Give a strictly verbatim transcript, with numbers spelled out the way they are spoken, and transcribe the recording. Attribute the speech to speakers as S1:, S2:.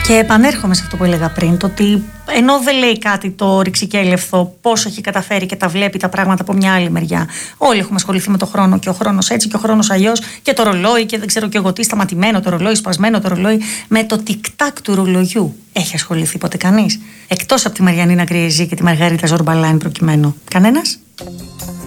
S1: Και επανέρχομαι σε αυτό που έλεγα πριν, το ότι ενώ δεν λέει κάτι το ρηξικέλευθο πόσο έχει καταφέρει και τα βλέπει τα πράγματα από μια άλλη μεριά. Όλοι έχουμε ασχοληθεί με το χρόνο και ο χρόνος έτσι και ο χρόνος αλλιώς και το ρολόι και δεν ξέρω και εγώ τι, σταματημένο το ρολόι, σπασμένο το ρολόι. Με το τικ-τάκ του ρολογιού έχει ασχοληθεί ποτέ κανείς? Εκτός από τη Μαριανίνα Γκριεζή και τη Μαργαρίτα Ζορμπαλάνη προκειμένου. Κανένας?